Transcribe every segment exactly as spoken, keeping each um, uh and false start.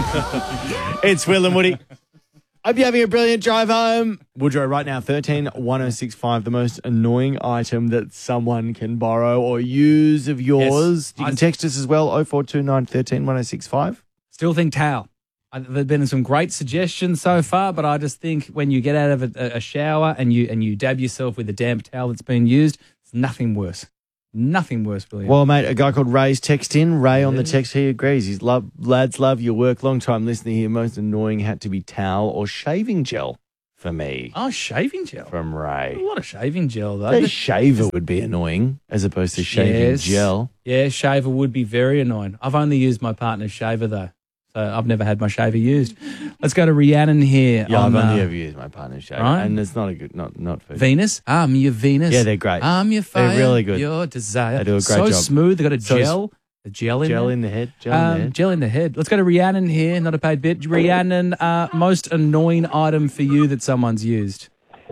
It's Will and Woody. Hope you're having a brilliant drive home. Woodrow, right now, thirteen one oh six five, the most annoying item that someone can borrow or use of yours. Yes. You can text us as well, oh four two nine, one three, one oh six five. Still think towel. I, there've been some great suggestions so far, but I just think when you get out of a, a shower and you and you dab yourself with a damp towel that's been used, it's nothing worse. Nothing worse, William. Well, mate, a guy called Ray's text in. Ray on the text, he agrees. He's love, lads love your work. Long time listener here. Most annoying had to be towel or shaving gel for me. Oh, shaving gel. From Ray. A lot of shaving gel, though. The shaver would be annoying as opposed to shaving Yes. gel. Yeah, shaver would be very annoying. I've only used my partner's shaver, though. So I've never had my shaver used. Let's go to Rhiannon here. Yeah, on, I've only uh, ever used my partner's shaver. right. And it's not a good, not, not for Venus. I'm your Venus. Yeah, they're great. I'm your fire. They're really good. Your desire. They do a great so job. smooth. They've got a So gel. A gel in Gel there. in the head. Gel in Um, the head. Gel in the head. Let's go to Rhiannon here. Not a paid bit. Rhiannon, uh, most annoying item for you that someone's used?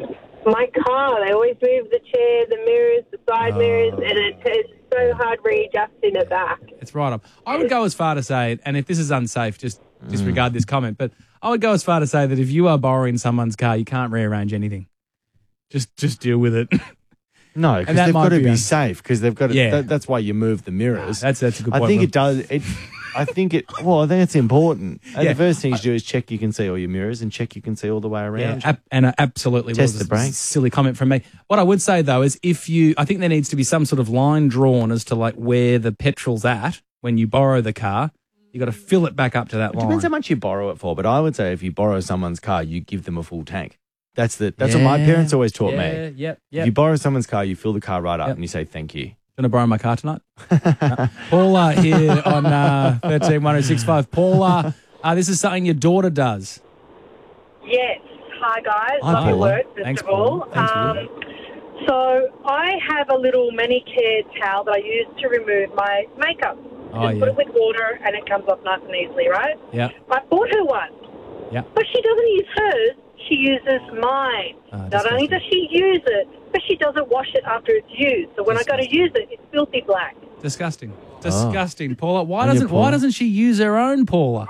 My car, they always move the chair, the mirrors, the side Oh. mirrors, and it, it's so hard readjusting it back. It's right up. I would go as far to say, and if this is unsafe, just Mm. disregard this comment, but I would go as far to say that if you are borrowing someone's car, you can't rearrange anything. Just just deal with it. No, because that they've might got to be be un- safe because they've got to, Yeah. that, that's why you move the mirrors. That's that's a good I point. think Will. it does. It, I think it, well, I think it's important. And Yeah. The first thing you do is check you can see all your mirrors and check you can see all the way Yeah, around. ab- and uh, absolutely. Test was the a brakes. Silly comment from me. What I would say though is, if you, I think there needs to be some sort of line drawn as to like where the petrol's at when you borrow the car. You got to fill it back up to that It line. depends how much you borrow it for, but I would say if you borrow someone's car, you give them a full tank. That's the that's what my Yeah. parents always taught Yeah, me. yep, If yep. you borrow someone's car, you fill the car right up Yep. and you say thank you. Going to borrow my car tonight? No. Paula here on uh, thirteen one oh six five. Paula, uh, this is something your daughter does. Yes. Hi, guys. Hi, Love your Paula. work, first Thanks, of all. Paula. Thanks, Paula. um, so I have a little manicure towel that I use to remove my makeup. Oh, Just yeah. put it with water and it comes off nice and easily, right? Yeah. I bought her one. Yeah. But she doesn't use hers. She uses mine. Ah, Not only disgusting. does she use it, but she doesn't wash it after it's used. So when I go to use it, it's filthy black. Disgusting. Disgusting. Paula, why On your doesn't why Paula. doesn't she use her own, Paula?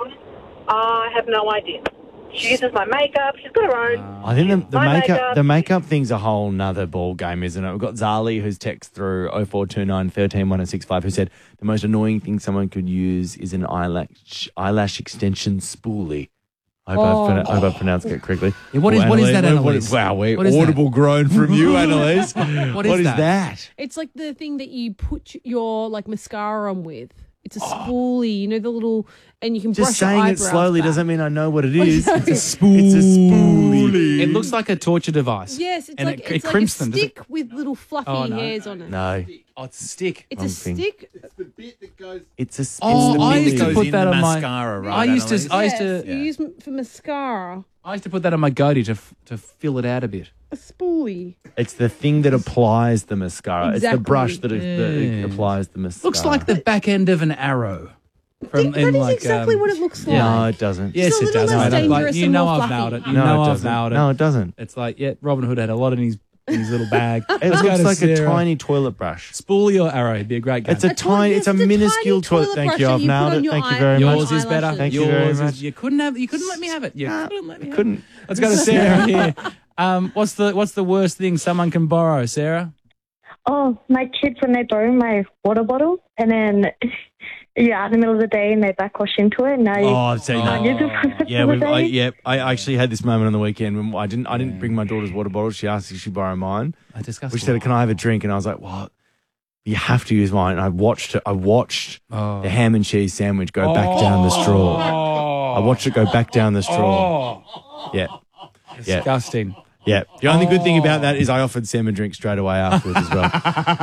I have no idea. She uses my makeup. She's got her own. I think the, the My makeup, makeup. the makeup thing's a whole nother ball game, isn't it? We've got Zali who's text through oh four two nine, one three, one oh six five who said the most annoying thing someone could use is an eyelash eyelash extension spoolie. I hope, Oh. I've, pronou- I hope I've pronounced it correctly. Yeah, what is- what is that, What- what- Annalise? Wow, we What is that? audible groan from you, Annalise. What is What is that? that? It's like the thing that you put your like mascara on with. It's a Oh. spoolie, you know, the little, and you can Just brush your saying it eyebrows slowly back. doesn't mean I know what it is. no. It's a spoolie. It's a spoolie. It looks like a torture device. Yes, it's and like it, it's it like crimps a them. does it? stick with little fluffy Oh, no. hairs on it. No, Oh, it's a stick. It's Wrong a thing. stick. it's a. It's Oh, the I mini- used to goes put in that the on my mascara, right, I used to. Annalise? I used Yes, to. you use m- for mascara. I used to put that on my goatee to f- to fill it out a bit. A spoolie. It's the thing that applies the mascara. It's Exactly. the brush that, it, that it Yeah. applies the mascara. Looks like the back end of an arrow. From That is like, exactly um, what it looks like. No, it doesn't. Yes, It's a it little does. less mate. I'm like, dangerous you and know more I've fluffy. nailed it. You no, know it I've doesn't. nailed it. No, it doesn't. It's like, yeah, Robin Hood had a lot in his in his little bag. It Let's go looks to like a Sarah. tiny toilet brush. Spoolie or arrow. It'd be a great game. It's a, A toilet- tiny. yes, It's a it's a minuscule tiny toilet. toilet Thank brush you. that I've you put nailed on it. your Thank you eye- very much. Yours is better. Eyelashes. Thank you Yours very is- much. You couldn't have. You couldn't let me have it. You couldn't let me have Couldn't. it. Let's go to Sarah here. Um, what's the what's the worst thing someone can borrow, Sarah? Oh, my kids, when they borrow my water bottle and then you're out in the middle of the day and they backwash into it and now you Oh, I've seen can't use it that. for the rest Yeah, of the we've, I, day. yeah. I actually had this moment on the weekend when I didn't. I didn't bring my daughter's water bottle. She asked if she borrow mine. I discussed. Which said, "Can I have a drink?" And I was like, "What? You have to use mine." And I watched it. I watched Oh. the ham and cheese sandwich go back down the straw. I watched it go back down the straw. Oh, Yeah, yeah, disgusting. yeah. The only good thing about that is I offered Sam a drink straight away afterwards as well.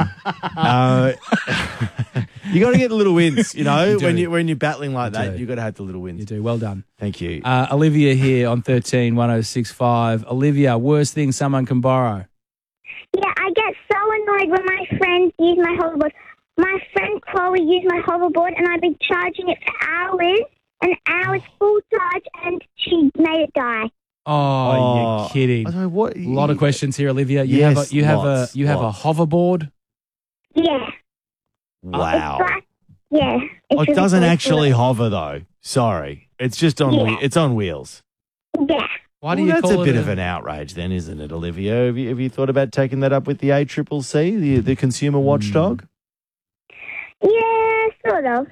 uh, you got to get the little wins, you know. You do. when you when you're battling like You that, do. you got to have the little wins. You do well done. Thank you. Uh, Olivia here on thirteen one oh six five. Olivia, worst thing someone can borrow. Yeah, I get so annoyed when my friends use my hoverboard. My friend Chloe used my hoverboard and I've been charging it for hours and hours full charge and she made it die. Oh, Oh, you're kidding. I don't know what. A lot of questions here, Olivia. You Yes, have a you have lots, a you have lots. a hoverboard. Yeah. Wow. It's like, yeah. It's Oh, it really doesn't cool. actually hover though. Sorry. It's just on. Yeah. whe- It's on wheels. Yeah. Why do Well, you that's call a it bit of an outrage, then, isn't it, Olivia? Have you, have you thought about taking that up with the A C C C, the the consumer watchdog? Yeah, sort of.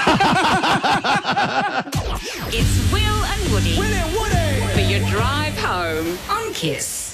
It's Will and Woody. Will and Woody. For your drive home on Kiss.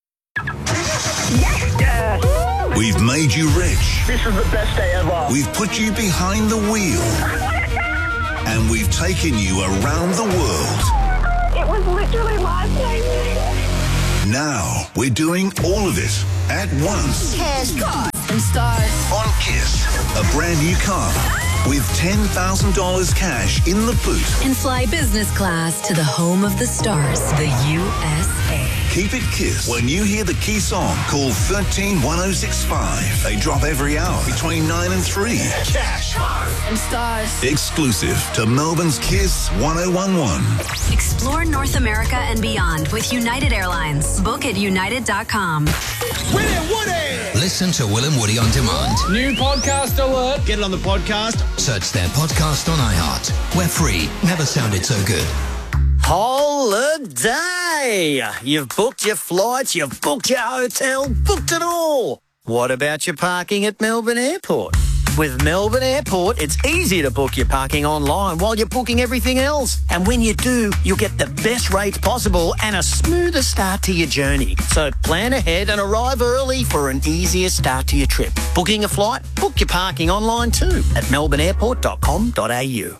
We've made you rich. This is the best day ever. We've put you behind the wheel. And we've taken you around the world. It was literally life-changing. Now we're doing all of it at once. Cash, cars, and stars. On Kiss, a brand new car with ten thousand dollars cash in the boot. And fly business class to the home of the stars, the U S A. Keep it Kiss. When you hear the key song, call one three one oh six five. They drop every hour between nine and three. Cash, cars, and stars. Exclusive to Melbourne's Kiss one oh one one. Explore North America and beyond with United Airlines. Book at united dot com. Will and Woody. Listen to Will and Woody on demand. New podcast alert. Get it on the podcast. Search their podcast on iHeart. We're free. Never sounded so good. Holiday! You've booked your flights, you've booked your hotel, booked it all. What about your parking at Melbourne Airport? With Melbourne Airport, it's easy to book your parking online while you're booking everything else. And when you do, you'll get the best rates possible and a smoother start to your journey. So plan ahead and arrive early for an easier start to your trip. Booking a flight? Book your parking online too at melbourne airport dot com dot a u.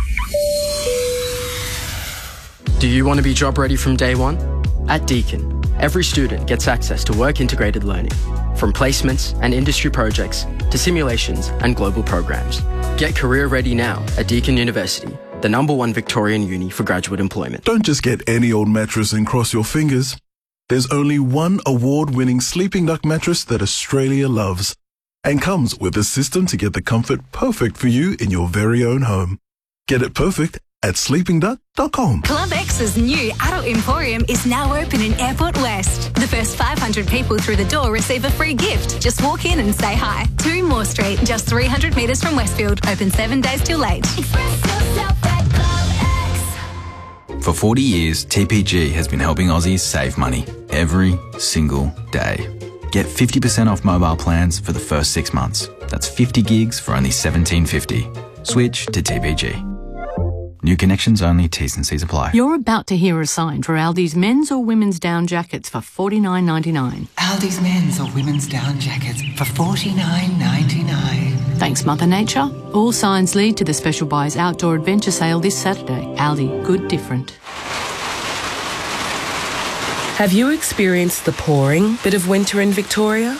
Do you want to be job ready from day one? At Deakin, every student gets access to work-integrated learning, from placements and industry projects to simulations and global programs. Get career ready now at Deakin University, the number one Victorian uni for graduate employment. Don't just get any old mattress and cross your fingers. There's only one award-winning Sleeping Duck mattress that Australia loves and comes with a system to get the comfort perfect for you in your very own home. Get it perfect at sleeping duck dot com. Club X's new adult emporium is now open in Airport West. The first five hundred people through the door receive a free gift. Just walk in and say hi. two Moore Street, just three hundred metres from Westfield. Open seven days till eight. Express yourself at Club X. For forty years, T P G has been helping Aussies save money every single day. Get fifty percent off mobile plans for the first six months. That's fifty gigs for only seventeen fifty. Switch to T P G. New connections only, T's and C's apply. You're about to hear a sign for Aldi's men's or women's down jackets for forty-nine ninety-nine. Aldi's men's or women's down jackets for forty-nine ninety-nine. Thanks, Mother Nature. All signs lead to the Special Buys Outdoor Adventure Sale this Saturday. Aldi, good different. Have you experienced the pouring bit of winter in Victoria?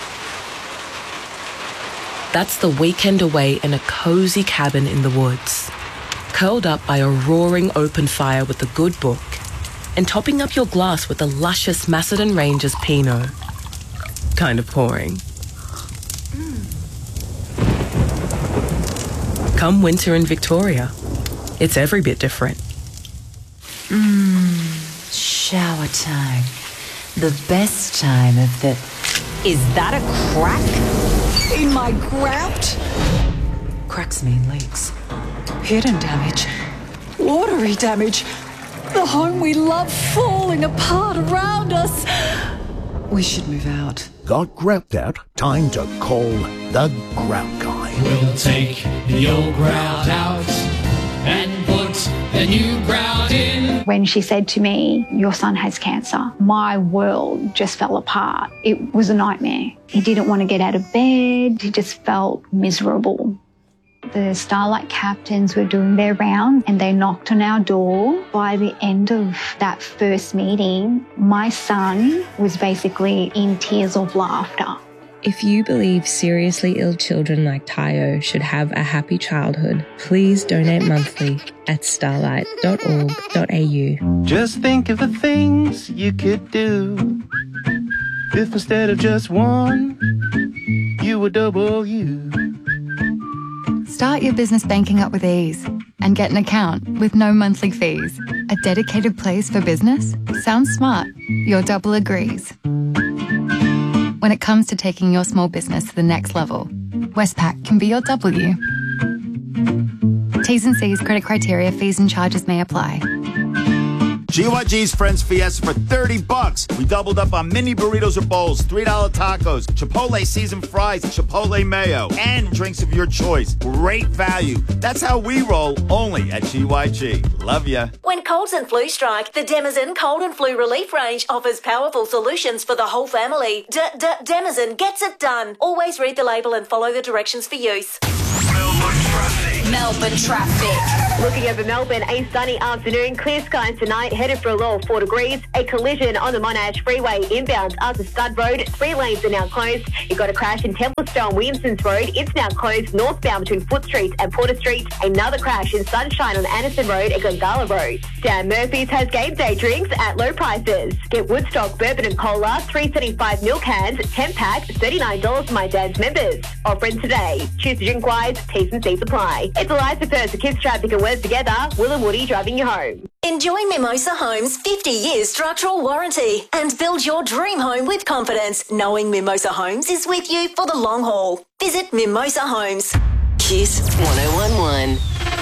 That's the weekend away in a cosy cabin in the woods, curled up by a roaring open fire with a good book, and topping up your glass with a luscious Macedon Rangers Pinot. Kind of pouring. Mm. Come winter in Victoria. It's every bit different. Mmm, shower time. The best time of the... Is that a crack in my grout? Cracks mean leaks. Hidden damage. Watery damage. The home we love falling apart around us. We should move out. Got grout out? Time to call the Grout Guy. We'll take the old grout out and put the new grout in. When she said to me, your son has cancer, my world just fell apart. It was a nightmare. He didn't want to get out of bed. He just felt miserable. The Starlight captains were doing their round and they knocked on our door. By the end of that first meeting, my son was basically in tears of laughter. If you believe seriously ill children like Tayo should have a happy childhood, please donate monthly at starlight dot org dot a u. Just think of the things you could do if instead of just one, you were double you. Start your business banking up with ease and get an account with no monthly fees. A dedicated place for business? Sounds smart. Your double agrees. When it comes to taking your small business to the next level, Westpac can be your W. T's and C's, credit criteria, fees and charges may apply. G Y G's Friends Fiesta for thirty bucks. We doubled up on mini burritos or bowls, three dollar tacos, Chipotle seasoned fries, Chipotle mayo, and drinks of your choice. Great value. That's how we roll, only at G Y G. Love ya. When colds and flu strike, the Demazen Cold and Flu Relief range offers powerful solutions for the whole family. D-D-Demazen gets it done. Always read the label and follow the directions for use. Melbourne traffic. Looking over Melbourne, a sunny afternoon, clear skies tonight, headed for a low of four degrees. A collision on the Monash Freeway inbound after Stud Road. Three lanes are now closed. You've got a crash in Templestowe Williamson's Road. It's now closed northbound between Foot Street and Porter Street. Another crash in Sunshine on Anderson Road and Gongala Road. Dan Murphy's has game day drinks at low prices. Get Woodstock Bourbon and Cola, three seventy-five mil cans, ten pack, thirty-nine dollars for my dad's members. Offering today. Choose to drink wise, T's and C's apply. It's a live first, the kids traffic and words together. Will and Woody driving you home. Enjoy Mimosa Homes' fifty years structural warranty and build your dream home with confidence, knowing Mimosa Homes is with you for the long haul. Visit Mimosa Homes. Kiss one oh one one.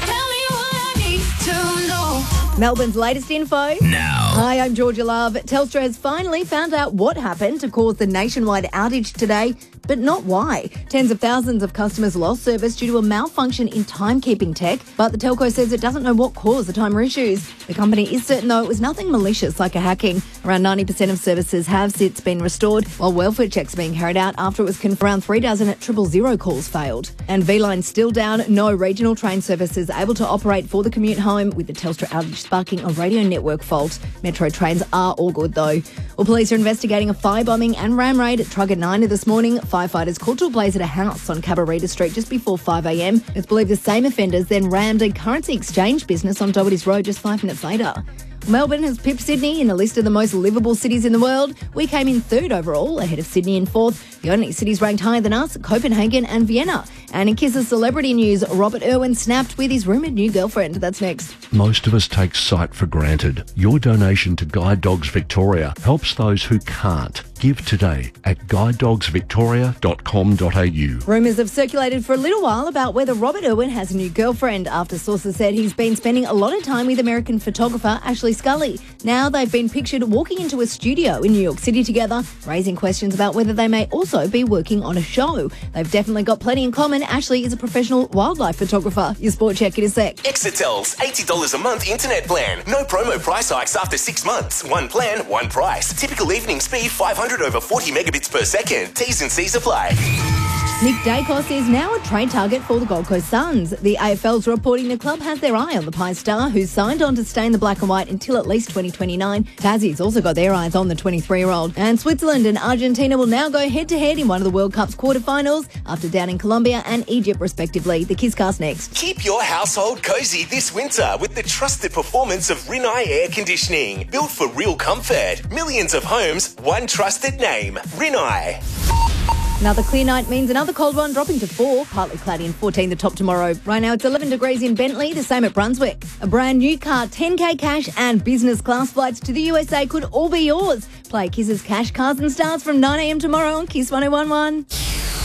Melbourne's latest info. Now. Hi, I'm Georgia Love. Telstra has finally found out what happened to cause the nationwide outage today, but not why. Tens of thousands of customers lost service due to a malfunction in timekeeping tech, but the telco says it doesn't know what caused the timer issues. The company is certain, though, it was nothing malicious like a hacking. Around ninety percent of services have since been restored, while welfare checks are being carried out after it was confirmed around three dozen triple zero calls failed. And V-Line's still down. No regional train services able to operate for the commute home, with the Telstra outage sparking a radio network fault. Metro trains are all good, though. Well, police are investigating a firebombing and ram raid at Trugger nine this morning. Firefighters called to a blaze at a house on Cabarita Street just before five a m. It's believed the same offenders then rammed a currency exchange business on Doherty's Road just five minutes later. Melbourne has pipped Sydney in a list of the most livable cities in the world. We came in third overall, ahead of Sydney in fourth. The only cities ranked higher than us, Copenhagen and Vienna. And in Kiss's celebrity news, Robert Irwin snapped with his rumoured new girlfriend. That's next. Most of us take sight for granted. Your donation to Guide Dogs Victoria helps those who can't. Give today at guide dogs victoria dot com dot a u. Rumours have circulated for a little while about whether Robert Irwin has a new girlfriend after sources said he's been spending a lot of time with American photographer Ashley Scully. Now they've been pictured walking into a studio in New York City together, raising questions about whether they may also be working on a show. They've definitely got plenty in common. Ashley is a professional wildlife photographer. Your sport check in a sec. Exetel's eighty dollars a month internet plan. No promo price hikes after six months. One plan, one price. Typical evening speed five hundred over forty megabits per second. T's and C's apply. Nick Dacos is now a trade target for the Gold Coast Suns. The A F L's reporting the club has their eye on the Pie star, who's signed on to stay in the black and white until at least twenty twenty-nine. Tassie's also got their eyes on the twenty-three-year-old. And Switzerland and Argentina will now go head-to-head in one of the World Cup's quarterfinals after downing Colombia and Egypt, respectively. The Kisscast next. Keep your household cozy this winter with the trusted performance of Rinnai Air Conditioning. Built for real comfort. Millions of homes, one trusted name. Rinnai. Another clear night means another cold one, dropping to four. Partly cloudy and fourteen the top tomorrow. Right now it's eleven degrees in Bentley, the same at Brunswick. A brand new car, ten K cash and business class flights to the U S A could all be yours. Play Kiss's Cash, Cars and Stars from nine a m tomorrow on Kiss one oh one one.